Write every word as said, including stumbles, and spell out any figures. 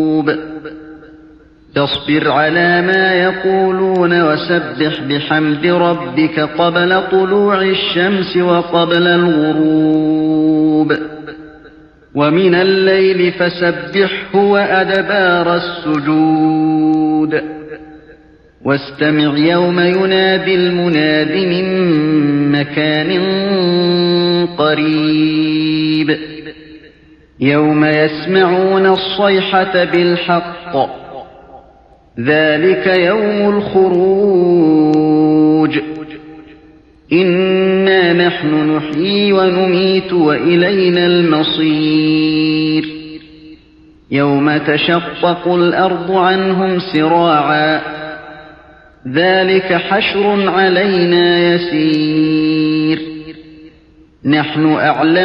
فاصبر على ما يقولون وسبح بحمد ربك قبل طلوع الشمس وقبل الغروب ومن الليل فسبحه وأدبار السجود واستمع يوم ينادي المناد من مكان قريب يوم يسمعون الصيحة بالحق ذلك يوم الخروج إنا نحن نحيي ونميت وإلينا المصير يوم تشقق الأرض عنهم سراعا ذلك حشر علينا يسير نحن أعلم